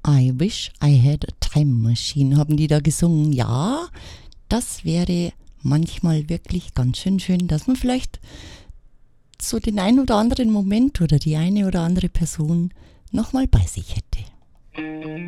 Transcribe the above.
I wish I had a time machine, haben die da gesungen. Ja, das wäre manchmal wirklich ganz schön, dass man vielleicht so den ein oder anderen Moment oder die eine oder andere Person nochmal bei sich hätte.